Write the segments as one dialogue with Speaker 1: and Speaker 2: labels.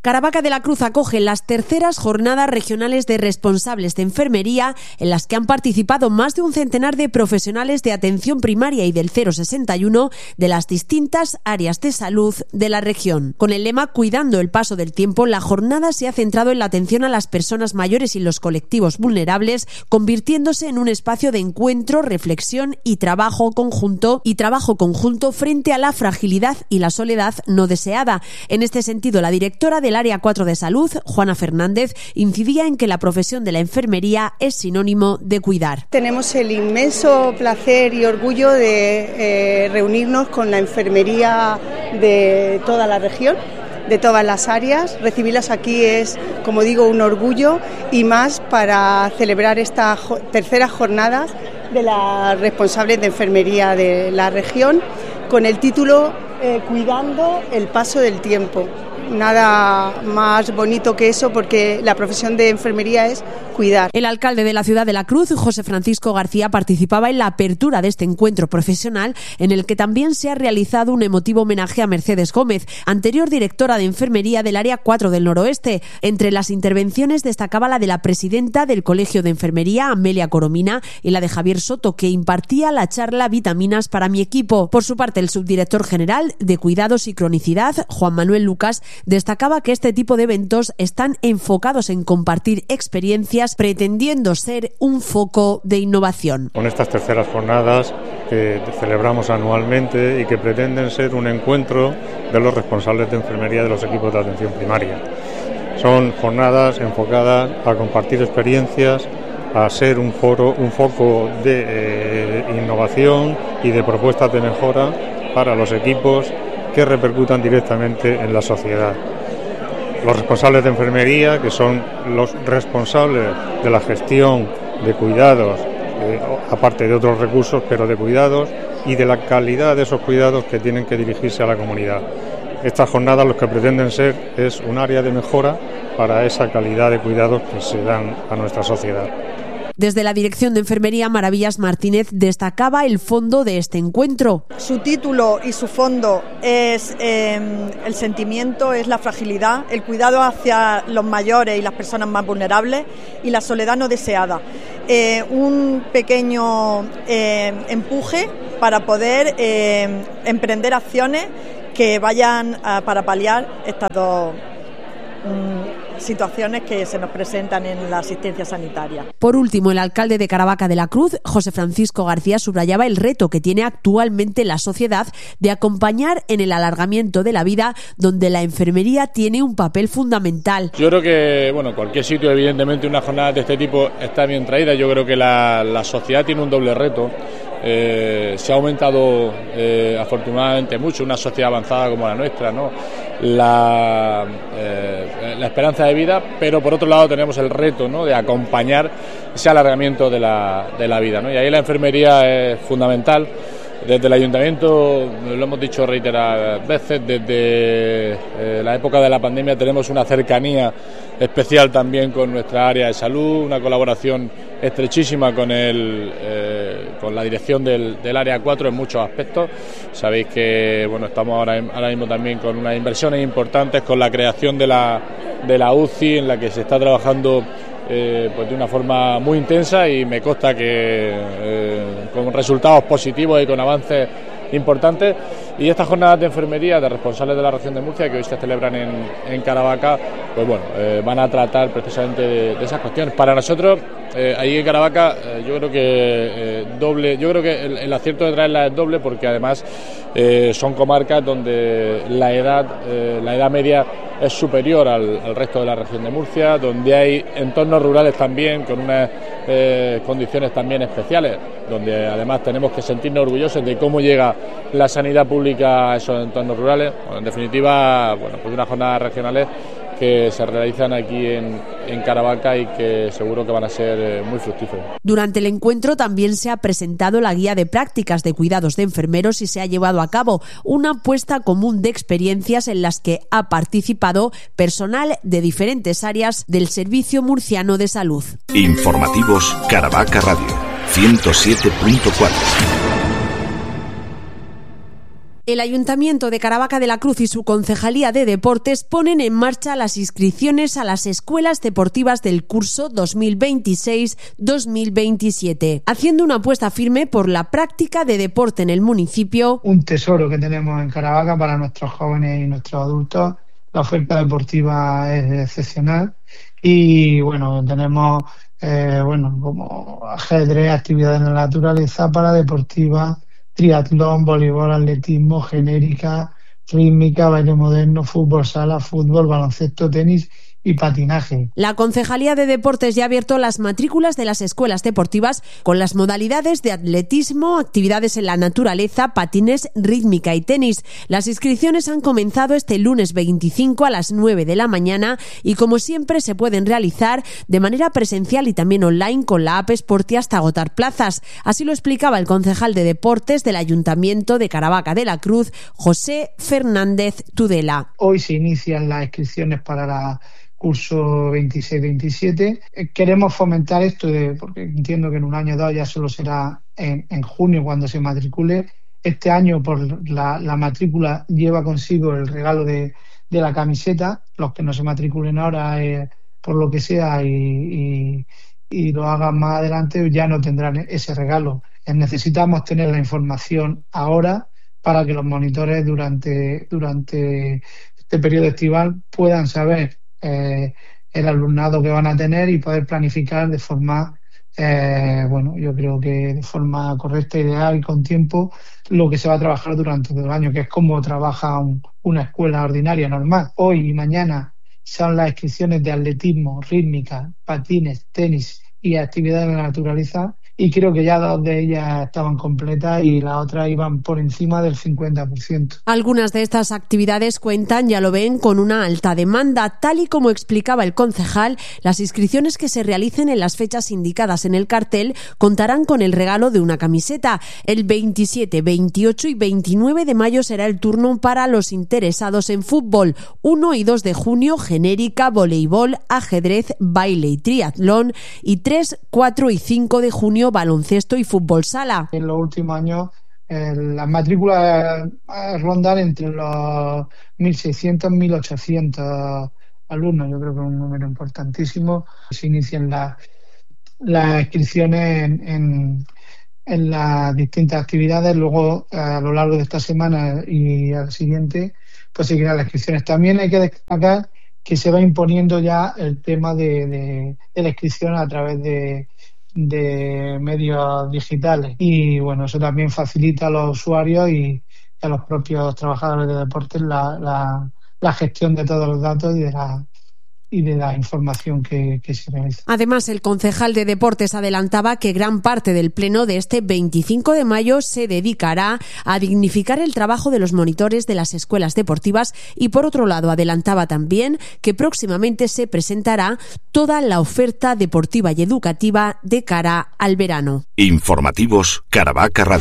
Speaker 1: Caravaca de la Cruz acoge las terceras jornadas regionales de responsables de enfermería, en las que han participado más de un centenar de profesionales de atención primaria y del 061 de las distintas áreas de salud de la región. Con el lema Cuidando el paso del tiempo, la jornada se ha centrado en la atención a las personas mayores y los colectivos vulnerables, convirtiéndose en un espacio de encuentro, reflexión y trabajo conjunto frente a la fragilidad y la soledad no deseada. En este sentido, la directora del Área 4 de Salud, Juana Fernández, incidía en que la profesión de la enfermería es sinónimo de cuidar.
Speaker 2: Tenemos el inmenso placer y orgullo de reunirnos con la enfermería de toda la región, de todas las áreas. Recibirlas aquí es, como digo, un orgullo, y más para celebrar estas terceras jornadas de las responsables de enfermería de la región, con el título Cuidando el paso del tiempo. Nada más bonito que eso, porque la profesión de enfermería es cuidar.
Speaker 1: El alcalde de la ciudad de La Cruz, José Francisco García, participaba en la apertura de este encuentro profesional, en el que también se ha realizado un emotivo homenaje a Mercedes Gómez, anterior directora de enfermería del Área 4 del Noroeste. Entre las intervenciones destacaba la de la presidenta del Colegio de Enfermería, Amelia Coromina, y la de Javier Soto, que impartía la charla Vitaminas para mi equipo. Por su parte, el subdirector general de Cuidados y Cronicidad, Juan Manuel Lucas, destacaba que este tipo de eventos están enfocados en compartir experiencias, pretendiendo ser un foco de innovación.
Speaker 3: Con estas terceras jornadas que celebramos anualmente y que pretenden ser un encuentro de los responsables de enfermería de los equipos de atención primaria. Son jornadas enfocadas a compartir experiencias, a ser un foco de innovación y de propuestas de mejora para los equipos que repercutan directamente en la sociedad. Los responsables de enfermería, que son los responsables de la gestión de cuidados, aparte de otros recursos, pero de cuidados, y de la calidad de esos cuidados que tienen que dirigirse a la comunidad. Estas jornadas lo que pretenden ser es un área de mejora para esa calidad de cuidados que se dan a nuestra sociedad.
Speaker 1: Desde la Dirección de Enfermería, Maravillas Martínez destacaba el fondo de este encuentro.
Speaker 4: Su título y su fondo es el sentimiento, es la fragilidad, el cuidado hacia los mayores y las personas más vulnerables, y la soledad no deseada. Un pequeño empuje para poder emprender acciones que vayan para paliar estas dos situaciones que se nos presentan en la asistencia sanitaria.
Speaker 1: Por último, el alcalde de Caravaca de la Cruz, José Francisco García, subrayaba el reto que tiene actualmente la sociedad de acompañar en el alargamiento de la vida, donde la enfermería tiene un papel fundamental.
Speaker 5: Yo creo que, cualquier sitio, evidentemente, una jornada de este tipo está bien traída. Yo creo que la sociedad tiene un doble reto. Se ha aumentado afortunadamente mucho, una sociedad avanzada como la nuestra, ¿no? La esperanza de vida, pero por otro lado tenemos el reto, ¿no?, de acompañar ese alargamiento de la vida, ¿no? Y ahí la enfermería es fundamental. Desde el ayuntamiento, lo hemos dicho reiteradas veces, desde la época de la pandemia tenemos una cercanía especial también con nuestra área de salud, una colaboración estrechísima con la dirección del Área 4 en muchos aspectos. Sabéis que estamos ahora mismo también con unas inversiones importantes, con la creación de la UCI, en la que se está trabajando de una forma muy intensa, y me consta que con resultados positivos y con avances importantes. Y estas jornadas de enfermería de responsables de la región de Murcia, que hoy se celebran en Caravaca, van a tratar precisamente de esas cuestiones. Para nosotros, ahí en Caravaca, yo creo que el acierto de traerla es doble, porque además son comarcas donde la edad media es superior al resto de la región de Murcia, donde hay entornos rurales también con unas condiciones también especiales, donde además tenemos que sentirnos orgullosos de cómo llega la sanidad pública a esos entornos rurales. En definitiva, unas jornadas regionales que se realizan aquí en Caravaca y que seguro que van a ser muy fructíferos.
Speaker 1: Durante el encuentro también se ha presentado la guía de prácticas de cuidados de enfermeros y se ha llevado a cabo una puesta común de experiencias en las que ha participado personal de diferentes áreas del Servicio Murciano de Salud.
Speaker 6: Informativos Caravaca Radio 107.4.
Speaker 1: El Ayuntamiento de Caravaca de la Cruz y su Concejalía de Deportes ponen en marcha las inscripciones a las escuelas deportivas del curso 2026-2027, haciendo una apuesta firme por la práctica de deporte en el municipio.
Speaker 7: Un tesoro que tenemos en Caravaca para nuestros jóvenes y nuestros adultos. La oferta deportiva es excepcional y bueno, tenemos como ajedrez, actividades en la naturaleza, paradeportiva, triatlón, voleibol, atletismo, genérica, rítmica, baile moderno, fútbol sala, fútbol, baloncesto, tenis y patinaje.
Speaker 1: La Concejalía de Deportes ya ha abierto las matrículas de las escuelas deportivas con las modalidades de atletismo, actividades en la naturaleza, patines, rítmica y tenis. Las inscripciones han comenzado este lunes 25 a las 9 de la mañana y como siempre se pueden realizar de manera presencial y también online con la app Sporti hasta agotar plazas. Así lo explicaba el concejal de Deportes del Ayuntamiento de Caravaca de la Cruz, José Fernández Tudela.
Speaker 7: Hoy se inician las inscripciones para la curso 26-27. Queremos fomentar esto porque entiendo que en un año o dos ya solo será en junio cuando se matricule. Este año por la matrícula lleva consigo el regalo de la camiseta. Los que no se matriculen ahora por lo que sea y lo hagan más adelante ya no tendrán ese regalo. Necesitamos tener la información ahora para que los monitores durante este periodo estival puedan saber el alumnado que van a tener y poder planificar de forma, yo creo que de forma correcta, ideal y con tiempo lo que se va a trabajar durante todo el año, que es como trabaja una escuela ordinaria normal. Hoy y mañana son las inscripciones de atletismo, rítmica, patines, tenis y actividades de la naturaleza. Y creo que ya dos de ellas estaban completas y las otras iban por encima del 50%.
Speaker 1: Algunas de estas actividades cuentan, ya lo ven, con una alta demanda. Tal y como explicaba el concejal, las inscripciones que se realicen en las fechas indicadas en el cartel contarán con el regalo de una camiseta. El 27, 28 y 29 de mayo será el turno para los interesados en fútbol. 1 y 2 de junio, genérica, voleibol, ajedrez, baile y triatlón. Y 3, 4 y 5 de junio, baloncesto y fútbol sala.
Speaker 7: En los últimos años las matrículas rondan entre los 1.600 y 1.800 alumnos. Yo creo que es un número importantísimo. Se inician las inscripciones en las distintas actividades. Luego, a lo largo de esta semana y al siguiente, pues seguirán las inscripciones. También hay que destacar que se va imponiendo ya el tema de la inscripción a través de medios digitales y bueno, eso también facilita a los usuarios y a los propios trabajadores de deportes la gestión de todos los datos y de la información que se realiza.
Speaker 1: Además, el concejal de Deportes adelantaba que gran parte del pleno de este 25 de mayo se dedicará a dignificar el trabajo de los monitores de las escuelas deportivas y, por otro lado, adelantaba también que próximamente se presentará toda la oferta deportiva y educativa de cara al verano.
Speaker 6: Informativos Caravaca Radio.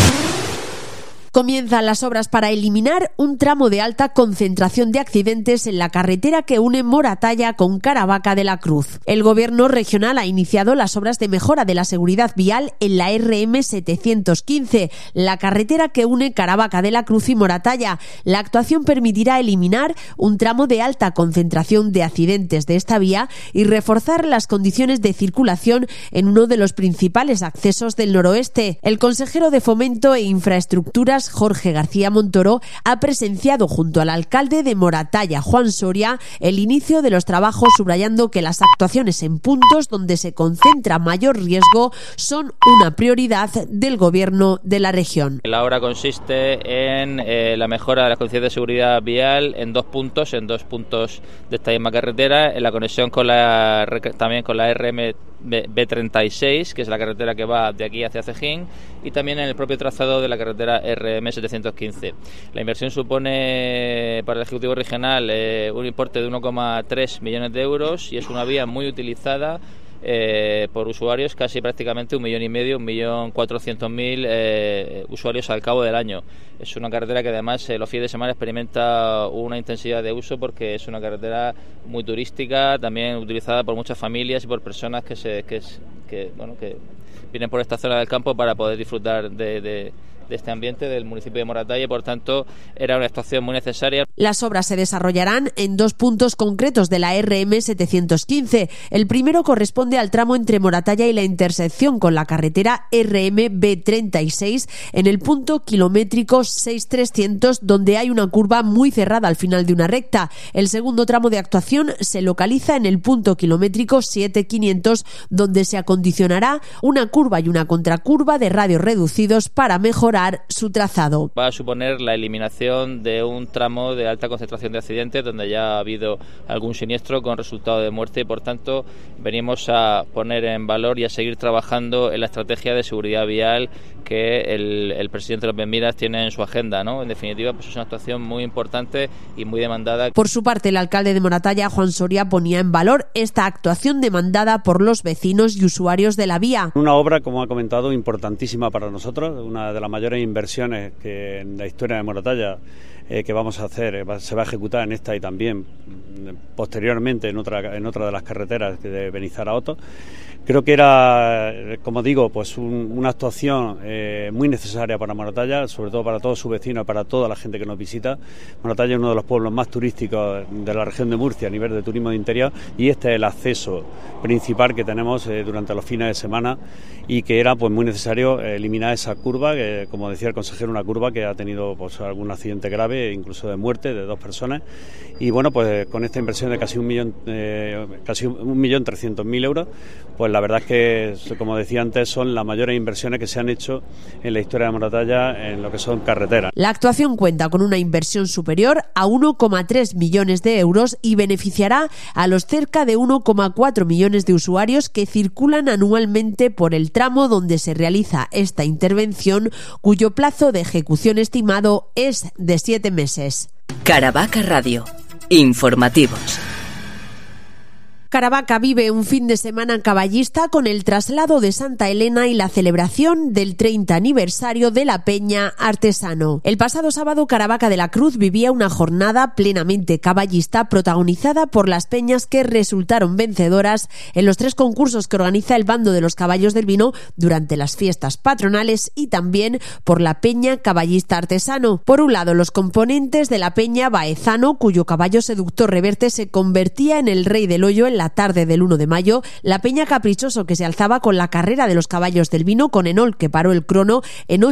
Speaker 1: Comienzan las obras para eliminar un tramo de alta concentración de accidentes en la carretera que une Moratalla con Caravaca de la Cruz. El Gobierno regional ha iniciado las obras de mejora de la seguridad vial en la RM 715, la carretera que une Caravaca de la Cruz y Moratalla. La actuación permitirá eliminar un tramo de alta concentración de accidentes de esta vía y reforzar las condiciones de circulación en uno de los principales accesos del noroeste. El consejero de Fomento e Infraestructuras, Jorge García Montoro, ha presenciado junto al alcalde de Moratalla, Juan Soria, el inicio de los trabajos, subrayando que las actuaciones en puntos donde se concentra mayor riesgo son una prioridad del gobierno de la región.
Speaker 8: La obra consiste en la mejora de las condiciones de seguridad vial en dos puntos de esta misma carretera, en la conexión también con la RM B36, que es la carretera que va de aquí hacia Cejín, y también en el propio trazado de la carretera RM 715. La inversión supone para el Ejecutivo Regional un importe de 1,3 millones de euros y es una vía muy utilizada por usuarios, casi prácticamente 1.500.000, 1.400.000 usuarios al cabo del año. Es una carretera que además los fines de semana experimenta una intensidad de uso porque es una carretera muy turística, también utilizada por muchas familias y por personas que vienen por esta zona del campo para poder disfrutar de este ambiente del municipio de Moratalla y por tanto era una actuación muy necesaria.
Speaker 1: Las obras se desarrollarán en 2 puntos concretos de la RM 715. El primero corresponde al tramo entre Moratalla y la intersección con la carretera RM B36 en el punto kilométrico 6300, donde hay una curva muy cerrada al final de una recta. El segundo tramo de actuación se localiza en el punto kilométrico 7500, donde se acondicionará una curva y una contracurva de radios reducidos para mejorar su trazado.
Speaker 8: Va a suponer la eliminación de un tramo de alta concentración de accidentes donde ya ha habido algún siniestro con resultado de muerte y por tanto venimos a poner en valor y a seguir trabajando en la estrategia de seguridad vial que el presidente López Miras tiene en su agenda, ¿no? En definitiva, pues es una actuación muy importante y muy demandada.
Speaker 1: Por su parte, el alcalde de Moratalla, Juan Soria, ponía en valor esta actuación demandada por los vecinos y usuarios de la vía.
Speaker 9: Una obra, como ha comentado, importantísima para nosotros, una de las mayores inversiones que en la historia de Moratalla que vamos a hacer, se va a ejecutar en esta y también posteriormente en otra de las carreteras de Benizar a Oto. Creo que era, como digo, pues una actuación muy necesaria para Moratalla, sobre todo para todos sus vecinos, para toda la gente que nos visita. Moratalla es uno de los pueblos más turísticos de la región de Murcia a nivel de turismo de interior y este es el acceso principal que tenemos durante los fines de semana y que era pues muy necesario eliminar esa curva, que como decía el consejero, una curva que ha tenido pues algún accidente grave, incluso de muerte de 2 personas. Y bueno, pues con esta inversión de casi 1.300.000 euros, pues la verdad es que, como decía antes, son las mayores inversiones que se han hecho en la historia de Moratalla en lo que son carreteras.
Speaker 1: La actuación cuenta con una inversión superior a 1,3 millones de euros y beneficiará a los cerca de 1,4 millones de usuarios que circulan anualmente por el tramo donde se realiza esta intervención, cuyo plazo de ejecución estimado es de 7 meses.
Speaker 10: Caravaca Radio. Informativos.
Speaker 1: Caravaca vive un fin de semana caballista con el traslado de Santa Elena y la celebración del 30 aniversario de la Peña Artesano. El pasado sábado, Caravaca de la Cruz vivía una jornada plenamente caballista protagonizada por las peñas que resultaron vencedoras en los 3 concursos que organiza el Bando de los Caballos del Vino durante las fiestas patronales y también por la Peña Caballista Artesano. Por un lado, los componentes de la Peña Baezano, cuyo caballo seductor Reverte se convertía en el rey del hoyo en la tarde del 1 de mayo, la Peña Caprichoso, que se alzaba con la carrera de los Caballos del Vino con Enol, que paró el crono en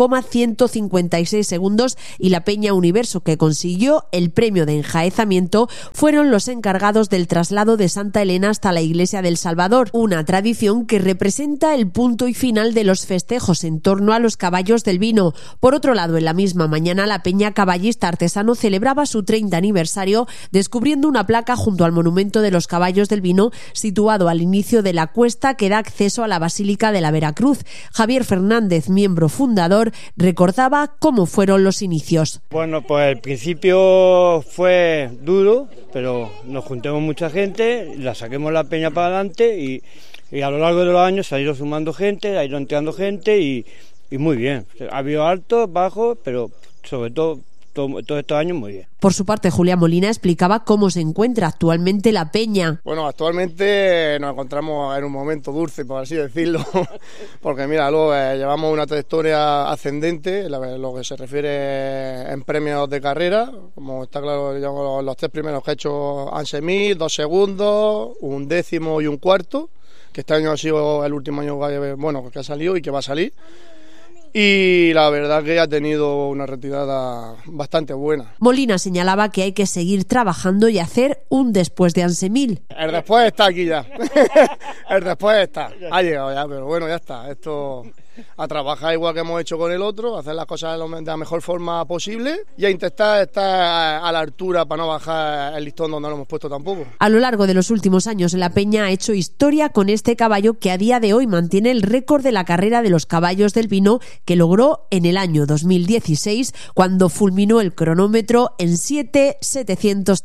Speaker 1: 8,156 segundos, y la Peña Universo, que consiguió el premio de enjaezamiento, fueron los encargados del traslado de Santa Elena hasta la Iglesia del Salvador, una tradición que representa el punto y final de los festejos en torno a los Caballos del Vino. Por otro lado, en la misma mañana, la Peña Caballista Artesano celebraba su 30 aniversario descubriendo una placa junto al monumento de los Caballos del Vino, situado al inicio de la cuesta que da acceso a la Basílica de la Veracruz. Javier Fernández, miembro fundador, recordaba cómo fueron los inicios.
Speaker 11: Bueno, pues el principio fue duro, pero nos juntamos mucha gente, la saquemos la peña para adelante y a lo largo de los años se ha ido sumando gente, ha ido entrando gente y muy bien. Ha habido altos, bajos, pero sobre todo todos estos años muy bien.
Speaker 1: Por su parte, Julián Molina explicaba cómo se encuentra actualmente la peña.
Speaker 12: Bueno, actualmente nos encontramos en un momento dulce, por así decirlo, porque mira, llevamos una trayectoria ascendente, lo que se refiere en premios de carrera, como está claro, los 3 primeros que he hecho han 6.000, 2 segundos, 1 décimo y 1 cuarto, que este año ha sido el último año que ha salido y que va a salir. Y la verdad que ha tenido una retirada bastante buena.
Speaker 1: Molina señalaba que hay que seguir trabajando y hacer un después de Ansemil.
Speaker 12: El después está aquí ya. El después está. Ha llegado ya, pero bueno, ya está. Esto a trabajar igual que hemos hecho con el otro, a hacer las cosas de la mejor forma posible y a intentar estar a la altura para no bajar el listón donde lo hemos puesto tampoco.
Speaker 1: A lo largo de los últimos años, la Peña ha hecho historia con este caballo que a día de hoy mantiene el récord de la carrera de los Caballos del Vino, que logró en el año 2016 cuando fulminó el cronómetro en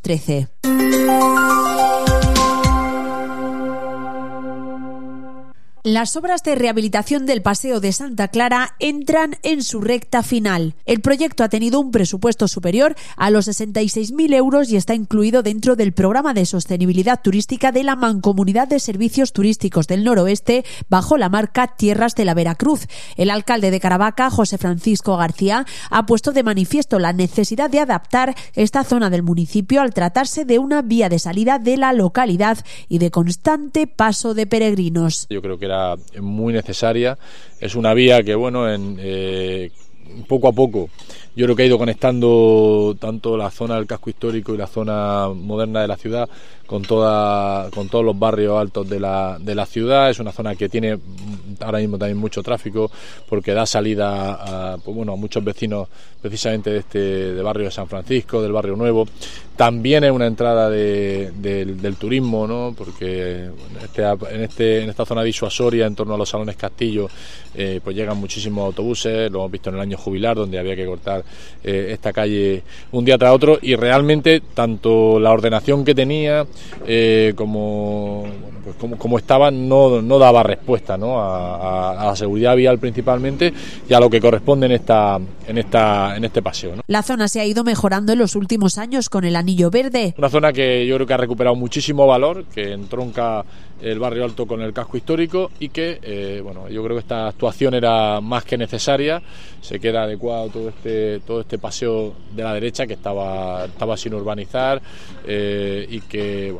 Speaker 1: 7:713. Las obras de rehabilitación del Paseo de Santa Clara entran en su recta final. El proyecto ha tenido un presupuesto superior a los 66.000 euros y está incluido dentro del programa de sostenibilidad turística de la Mancomunidad de Servicios Turísticos del Noroeste bajo la marca Tierras de la Veracruz. El alcalde de Caravaca, José Francisco García, ha puesto de manifiesto la necesidad de adaptar esta zona del municipio al tratarse de una vía de salida de la localidad y de constante paso de peregrinos.
Speaker 5: Yo creo que era muy necesaria. Es una vía que, bueno, poco a poco yo creo que ha ido conectando tanto la zona del casco histórico y la zona moderna de la ciudad con todos los barrios altos de la ciudad. Es una zona que tiene ahora mismo también mucho tráfico porque da salida a muchos vecinos precisamente de barrio de San Francisco, del barrio Nuevo. También es una entrada del turismo, ¿no? Porque en esta zona disuasoria en torno a los Salones Castillo pues llegan muchísimos autobuses. Lo hemos visto en el año jubilar, donde había que cortar esta calle un día tras otro, y realmente tanto la ordenación que tenía como estaba no daba respuesta, ¿no? a la seguridad vial principalmente y a lo que corresponde en este paseo, ¿no?
Speaker 1: La zona se ha ido mejorando en los últimos años con el anillo verde.
Speaker 5: Una zona que yo creo que ha recuperado muchísimo valor, que entronca el barrio alto con el casco histórico y que yo creo que esta actuación era más que necesaria. Se queda adecuado todo este paseo de la derecha que estaba sin urbanizar y que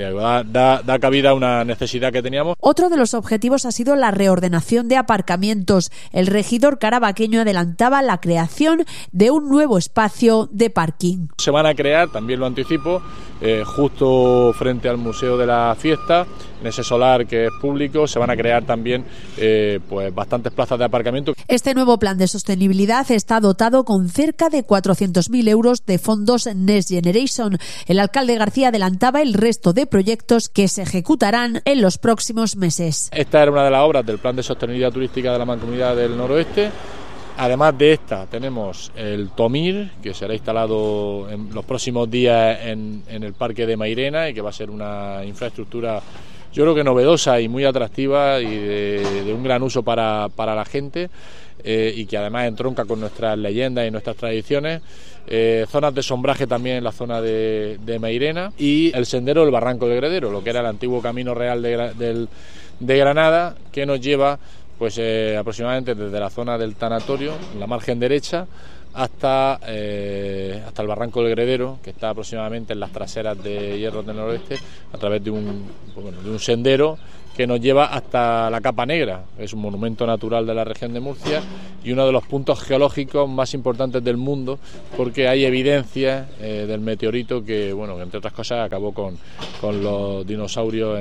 Speaker 5: da cabida a una necesidad que teníamos.
Speaker 1: Otro de los objetivos ha sido la reordenación de aparcamientos. El regidor carabaqueño adelantaba la creación de un nuevo espacio de parking.
Speaker 5: Se van a crear, también lo anticipo, justo frente al Museo de la Fiesta, en ese solar que es público, se van a crear también bastantes plazas de aparcamiento.
Speaker 1: Este nuevo plan de sostenibilidad está dotado con cerca de 400.000 euros de fondos Next Generation. El alcalde García adelantaba el resto de proyectos que se ejecutarán en los próximos meses.
Speaker 5: Esta era una de las obras del plan de sostenibilidad turística de la Mancomunidad del Noroeste. Además de esta tenemos el Tomir, que será instalado en los próximos días en el Parque de Mairena y que va a ser una infraestructura, yo creo que novedosa y muy atractiva y de un gran uso para la gente y que además entronca con nuestras leyendas y nuestras tradiciones. Zonas de sombraje también en la zona de Mairena y el sendero del Barranco del Gredero, lo que era el antiguo camino real de Granada, que nos lleva aproximadamente desde la zona del tanatorio, la margen derecha, hasta el Barranco del Gredero, que está aproximadamente en las traseras de Hierros del Noroeste, a través de un sendero que nos lleva hasta la Capa Negra. Es un monumento natural de la región de Murcia y uno de los puntos geológicos más importantes del mundo, porque hay evidencia del meteorito que, entre otras cosas, acabó con los dinosaurios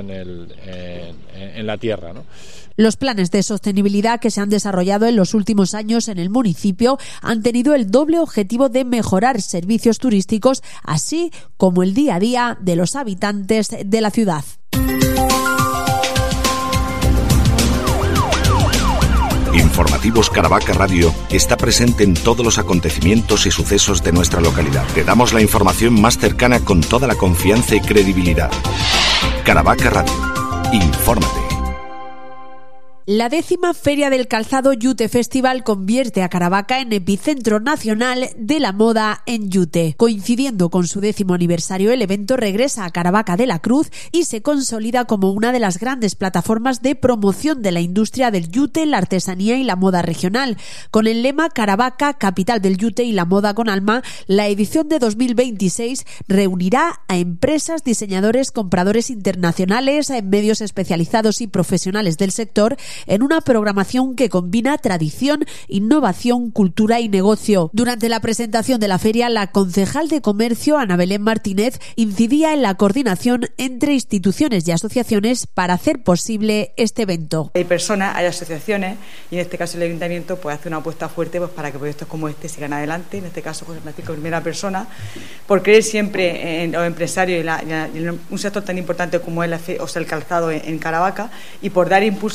Speaker 5: en la Tierra, ¿no?
Speaker 1: Los planes de sostenibilidad que se han desarrollado en los últimos años en el municipio han tenido el doble objetivo de mejorar servicios turísticos, así como el día a día de los habitantes de la ciudad.
Speaker 6: Informativos Caravaca Radio está presente en todos los acontecimientos y sucesos de nuestra localidad. Te damos la información más cercana con toda la confianza y credibilidad. Caravaca Radio. Infórmate.
Speaker 1: La 10ª Feria del Calzado Yute Festival convierte a Caravaca en epicentro nacional de la moda en yute. Coincidiendo con su 10º aniversario, el evento regresa a Caravaca de la Cruz y se consolida como una de las grandes plataformas de promoción de la industria del yute, la artesanía y la moda regional. Con el lema Caravaca, capital del yute y la moda con alma, la edición de 2026 reunirá a empresas, diseñadores, compradores internacionales, medios especializados y profesionales del sector en una programación que combina tradición, innovación, cultura y negocio. Durante la presentación de la feria, la concejal de Comercio, Ana Belén Martínez, incidía en la coordinación entre instituciones y asociaciones para hacer posible este evento.
Speaker 13: Hay personas, hay asociaciones y en este caso el Ayuntamiento hace una apuesta fuerte para que proyectos como este sigan adelante, en este caso José Francisco en primera persona, por creer siempre en los empresarios y en un sector tan importante como es el calzado en Caravaca y por dar impulso y poner las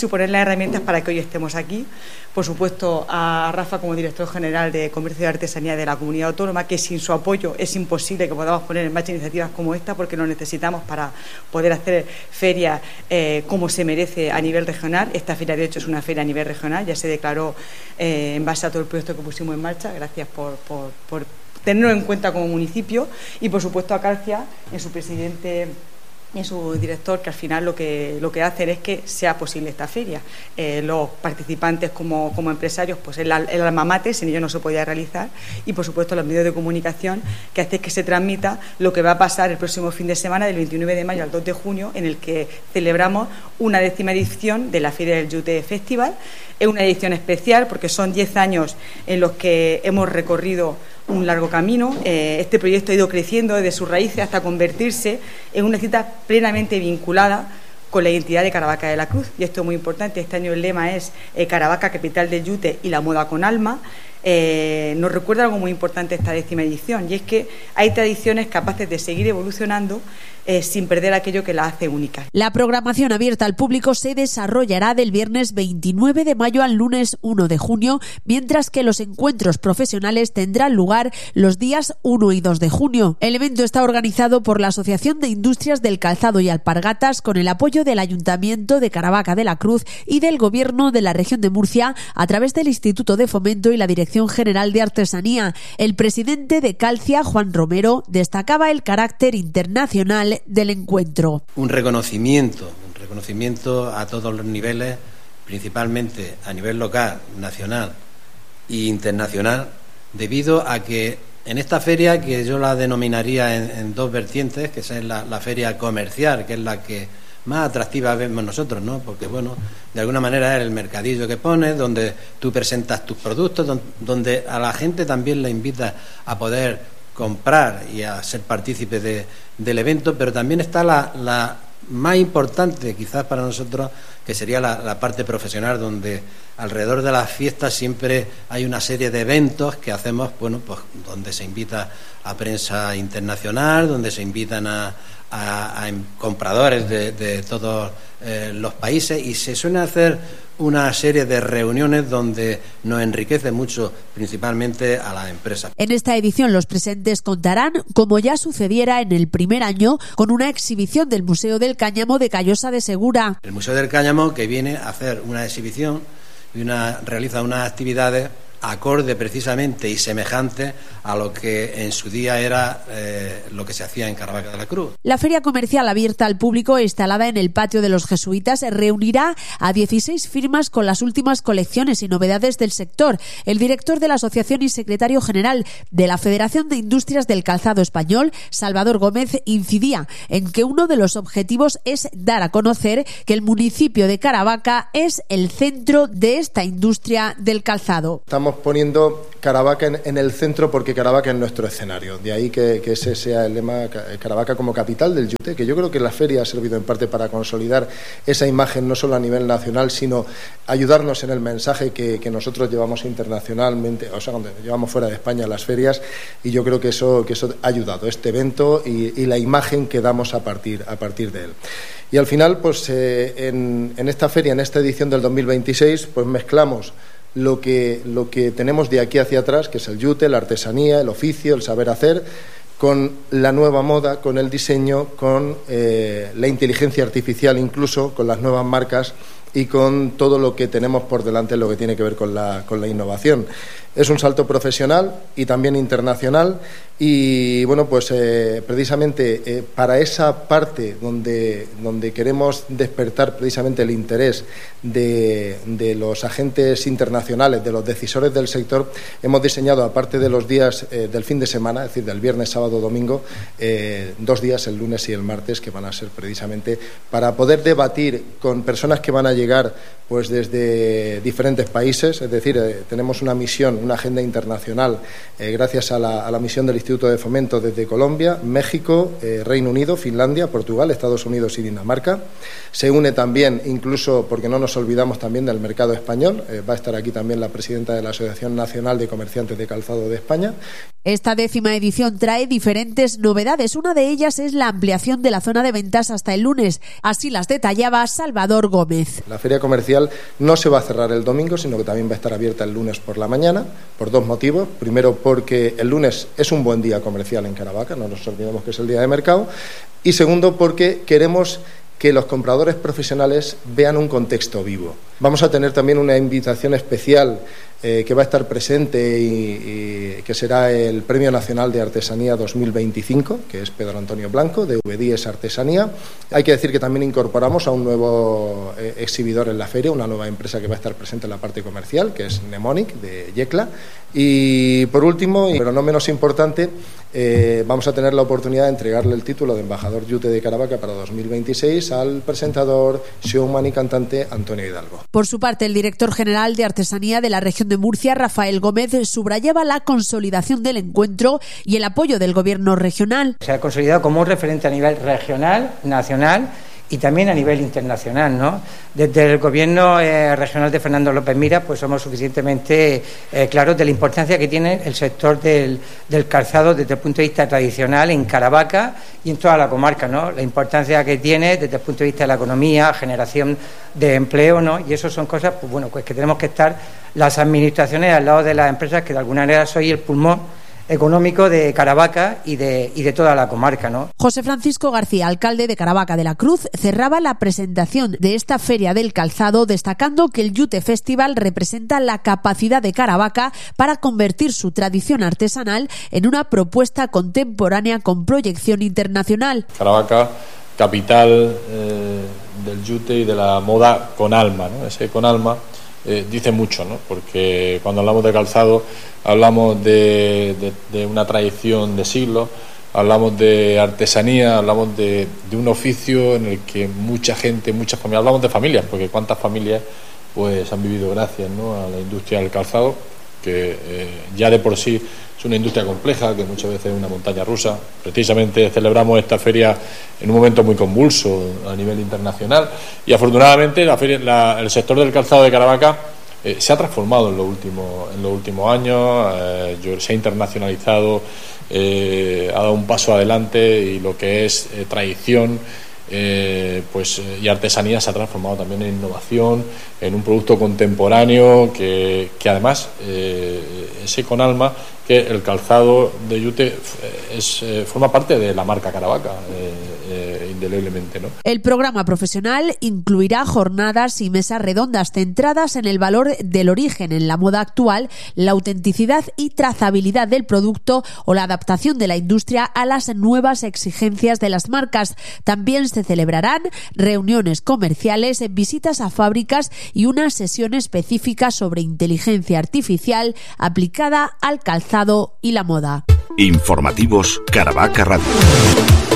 Speaker 13: herramientas para que hoy estemos aquí. Por supuesto, a Rafa como director general de Comercio y Artesanía de la Comunidad Autónoma, que sin su apoyo es imposible que podamos poner en marcha iniciativas como esta, porque lo necesitamos para poder hacer ferias como se merece a nivel regional. Esta feria, de hecho, es una feria a nivel regional, ya se declaró en base a todo el proyecto que pusimos en marcha. Gracias por tenerlo en cuenta como municipio, y por supuesto a Calcia, en su presidente y su director, que al final lo que hacen es que sea posible esta feria. Los participantes como empresarios, pues el alma mater, sin ello no se podía realizar, y por supuesto los medios de comunicación que hacen que se transmita lo que va a pasar el próximo fin de semana, del 29 de mayo al 2 de junio, en el que celebramos una 10ª edición de la Feria del Yute Festival. Es una edición especial porque son 10 años en los que hemos recorrido un largo camino. Este proyecto ha ido creciendo desde sus raíces hasta convertirse en una cita plenamente vinculada con la identidad de Caravaca de la Cruz, y esto es muy importante. Este año el lema es Caravaca, capital del yute y la moda con alma. Nos recuerda algo muy importante esta 10ª edición, y es que hay tradiciones capaces de seguir evolucionando sin perder aquello que la hace única.
Speaker 1: La programación abierta al público se desarrollará del viernes 29 de mayo al lunes 1 de junio, mientras que los encuentros profesionales tendrán lugar los días 1 y 2 de junio. El evento está organizado por la Asociación de Industrias del Calzado y Alpargatas, con el apoyo del Ayuntamiento de Caravaca de la Cruz y del Gobierno de la Región de Murcia, a través del Instituto de Fomento y la Dirección General de Artesanía. El presidente de Calcia, Juan Romero, destacaba el carácter internacional del encuentro.
Speaker 14: Un reconocimiento a todos los niveles, principalmente a nivel local, nacional e internacional, debido a que en esta feria, que yo la denominaría en dos vertientes, que es la feria comercial, que es la que más atractiva vemos nosotros, ¿no? Porque, bueno, de alguna manera es el mercadillo que pones, donde tú presentas tus productos, donde a la gente también la invitas a poder comprar y a ser partícipe del evento, pero también está la más importante quizás para nosotros, que sería la parte profesional, donde alrededor de las fiestas siempre hay una serie de eventos que hacemos, bueno, pues donde se invita a prensa internacional, donde se invitan a compradores de todos los países, y se suele hacer una serie de reuniones donde nos enriquece mucho, principalmente a las empresas.
Speaker 1: En esta edición los presentes contarán, como ya sucediera en el primer año, con una exhibición del Museo del Cáñamo de Callosa de Segura.
Speaker 14: El Museo del Cáñamo, que viene a hacer una exhibición y realiza unas actividades acorde precisamente y semejante a lo que en su día era lo que se hacía en Caravaca de la Cruz.
Speaker 1: La feria comercial abierta al público, instalada en el patio de los jesuitas, reunirá a 16 firmas con las últimas colecciones y novedades del sector. El director de la asociación y secretario general de la Federación de Industrias del Calzado Español, Salvador Gómez, incidía en que uno de los objetivos es dar a conocer que el municipio de Caravaca es el centro de esta industria del calzado.
Speaker 15: Estamos poniendo Caravaca en el centro porque Caravaca es nuestro escenario. De ahí que ese sea el lema, Caravaca como capital del yute, que yo creo que la feria ha servido en parte para consolidar esa imagen, no solo a nivel nacional, sino ayudarnos en el mensaje que nosotros llevamos internacionalmente, o sea, cuando llevamos fuera de España las ferias, y yo creo que eso ha ayudado, este evento y la imagen que damos a partir de él. Y al final, pues en esta feria, en esta edición del 2026, pues mezclamos lo que tenemos de aquí hacia atrás, que es el yute, la artesanía, el oficio, el saber hacer, con la nueva moda, con el diseño, con la inteligencia artificial, incluso con las nuevas marcas y con todo lo que tenemos por delante en lo que tiene que ver con la innovación. Es un salto profesional y también internacional, y bueno, pues precisamente para esa parte donde queremos despertar precisamente el interés de los agentes internacionales, de los decisores del sector, hemos diseñado, aparte de los días del fin de semana, es decir, del viernes, sábado, domingo, 2 días, el lunes y el martes, que van a ser precisamente para poder debatir con personas que van a llegar pues desde diferentes países. Es decir, tenemos una misión una agenda internacional gracias a la misión del Instituto de Fomento desde Colombia, México, Reino Unido, Finlandia, Portugal, Estados Unidos y Dinamarca. Se une también, incluso porque no nos olvidamos también del mercado español, va a estar aquí también la presidenta de la Asociación Nacional de Comerciantes de Calzado de España.
Speaker 1: Esta 10ª edición trae diferentes novedades. Una de ellas es la ampliación de la zona de ventas hasta el lunes. Así las detallaba Salvador Gómez.
Speaker 15: La feria comercial no se va a cerrar el domingo, sino que también va a estar abierta el lunes por la mañana, por dos motivos. Primero, porque el lunes es un buen día comercial en Caravaca, no nos olvidemos que es el día de mercado. Y segundo, porque queremos que los compradores profesionales vean un contexto vivo. Vamos a tener también una invitación especial que va a estar presente y que será el Premio Nacional de Artesanía 2025, que es Pedro Antonio Blanco, de V10 Artesanía. Hay que decir que también incorporamos a un nuevo exhibidor en la feria, una nueva empresa que va a estar presente en la parte comercial, que es Mnemonic, de Yecla. Y por último, pero no menos importante, vamos a tener la oportunidad de entregarle el título de embajador Yute de Caravaca para 2026 al presentador, showman y cantante Antonio Hidalgo.
Speaker 1: Por su parte, el director general de Artesanía de la región de Murcia, Rafael Gómez, subrayaba la consolidación del encuentro y el apoyo del gobierno regional.
Speaker 16: Se ha consolidado como un referente a nivel regional, nacional y también a nivel internacional, ¿no? Desde el gobierno regional de Fernando López Miras, pues somos suficientemente claros de la importancia que tiene el sector del calzado desde el punto de vista tradicional en Caravaca y en toda la comarca, ¿no? La importancia que tiene desde el punto de vista de la economía, generación de empleo, ¿no? Y eso son cosas, pues bueno, pues que tenemos que estar las administraciones al lado de las empresas, que de alguna manera soy el pulmón económico de Caravaca y de toda la comarca, ¿no?
Speaker 1: José Francisco García, alcalde de Caravaca de la Cruz, cerraba la presentación de esta Feria del Calzado destacando que el Yute Festival representa la capacidad de Caravaca para convertir su tradición artesanal en una propuesta contemporánea con proyección internacional.
Speaker 5: Caravaca, capital del Yute y de la moda con alma, ¿no? Ese con alma dice mucho, ¿no? Porque cuando hablamos de calzado hablamos de una tradición de siglos, hablamos de artesanía, hablamos de un oficio en el que mucha gente, muchas familias, hablamos de familias, porque cuántas familias pues han vivido gracias, ¿no?, a la industria del calzado, que ya de por sí es una industria compleja, que muchas veces es una montaña rusa. Precisamente celebramos esta feria en un momento muy convulso a nivel internacional y afortunadamente el sector del calzado de Caravaca se ha transformado en los últimos años, se ha internacionalizado, ha dado un paso adelante y lo que es tradición y artesanía se ha transformado también en innovación, en un producto contemporáneo que además ese con alma, que el calzado de Yute forma parte de la marca Caravaca indeleblemente, ¿no?
Speaker 1: El programa profesional incluirá jornadas y mesas redondas centradas en el valor del origen en la moda actual, la autenticidad y trazabilidad del producto o la adaptación de la industria a las nuevas exigencias de las marcas. También se celebrarán reuniones comerciales, visitas a fábricas y una sesión específica sobre inteligencia artificial aplicada al calzado y la moda.
Speaker 6: Informativos Caravaca Radio.